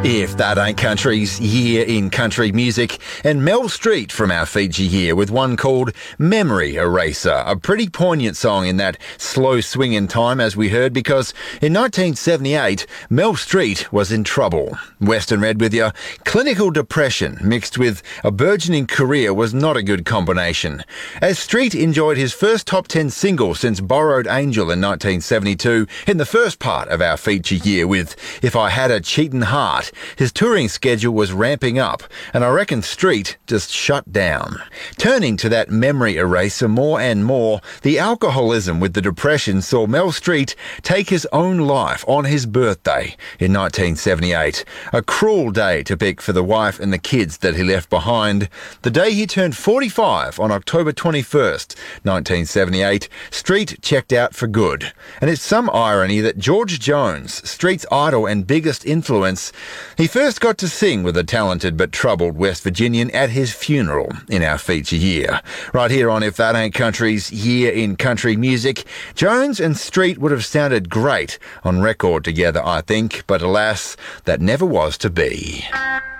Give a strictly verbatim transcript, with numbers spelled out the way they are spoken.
If That Ain't Country's Year in Country Music, and Mel Street from our feature here with one called Memory Eraser, a pretty poignant song in that slow swing in time, as we heard, because in nineteen seventy-eight, Mel Street was in trouble. Western Red with you. Clinical depression mixed with a burgeoning career was not a good combination. As Street enjoyed his first top ten single since Borrowed Angel in nineteen seventy-two, in the first part of our feature year with If I Had a Cheatin' Heart, his touring schedule was ramping up, and I reckon Street just shut down. Turning to that memory eraser more and more, the alcoholism with the depression saw Mel Street take his own life on his birthday in nineteen seventy-eight. A cruel day to pick for the wife and the kids that he left behind. The day he turned forty-five on October twenty-first, nineteen seventy-eight, Street checked out for good. And it's some irony that George Jones, Street's idol and biggest influence, he first got to sing with a talented but troubled West Virginian at his funeral in our feature year. Right here on If That Ain't Country's Year in Country Music, Jones and Street would have sounded great on record together, I think, but alas, that never was to be.